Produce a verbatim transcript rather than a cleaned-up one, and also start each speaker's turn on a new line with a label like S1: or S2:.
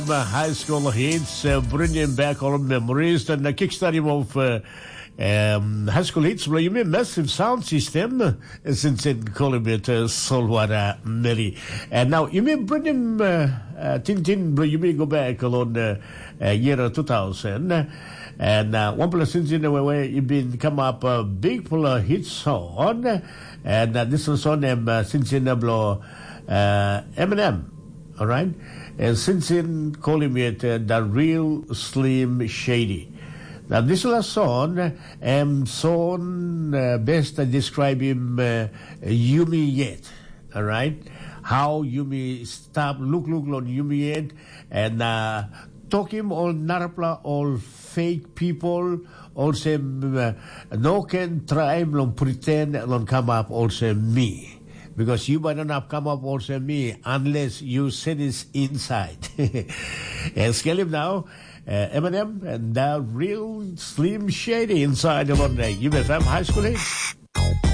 S1: My high school hits, uh, bringing back all memories and the kickstarting of uh, um, high school hits. Well, you mean massive sound system uh, since it calling it uh, Saltwater Melly. And now you mean bringing uh, uh, Tintin, you mean go back along the uh, year two thousand. And uh, one place since in the way you've been come up a big full of hit song. And uh, this was on them uh, since in the blow uh, Eminem. All right. And since in calling it uh, the real Slim Shady. Now this last song, um, song uh, best I describe him uh, Yumi Yet. All right, how Yumi stop look look on Yumi Yet and uh, talk him all narapla all fake people also uh, no can try long pretend long come up also me. Because you might not come up also me unless you sit this inside. And scale him now, uh, Eminem and the real Slim Shady inside the one day. U F M High School Hits.